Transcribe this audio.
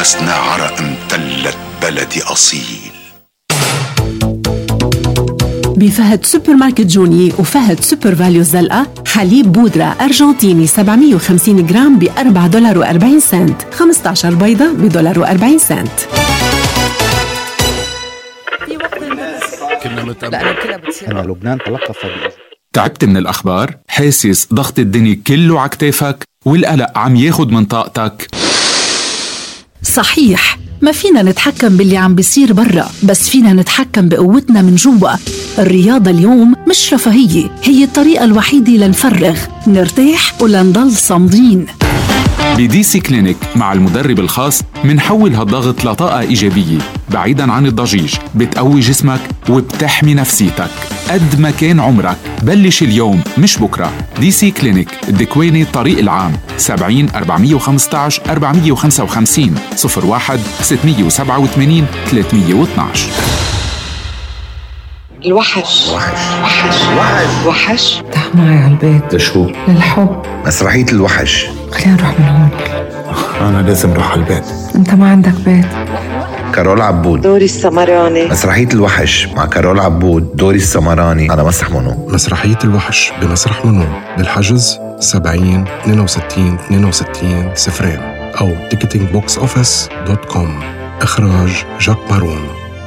راسنا عرق امتلت بلدي أصيل. بفهد سوبر ماركت جوني وفهد سوبر فاليو الزلقة حليب بودرة أرجنتيني 750 جرام $4.40، 15 بيضة $1.40. أنا لبنان تلقف. تعبت من الأخبار؟ حاسس ضغط الدنيا كله عكتافك والقلق عم ياخد من طاقتك؟ صحيح، ما فينا نتحكم باللي عم بيصير برا، بس فينا نتحكم بقوتنا من جوا. الرياضة اليوم مش رفاهية، هي الطريقة الوحيدة لنفرغ، نرتاح ولنضل صامدين. بدي سي كلينيك مع المدرب الخاص منحول هالضغط لطاقة إيجابية بعيداً عن الضجيج، بتقوي جسمك وبتحمي نفسيتك. قد ما كان عمرك بلش اليوم مش بكرة. دي سي كلينيك الدكواني الطريق العام 70 415 455 01 687 312. الوحش تعال معي على البيت. لشو؟ للحب. مسرحية الوحش. خلينا نروح من هون. أنا لازم أروح على البيت. أنت ما عندك بيت. كارول عبود، دوري السمراني. مسرحية الوحش مع كارول عبود، دوري السمراني على مسرح منو. مسرحية الوحش بمسرح منو بالحجز 70 62 62 0 أو ticketingboxoffice.com. إخراج جاك مارون.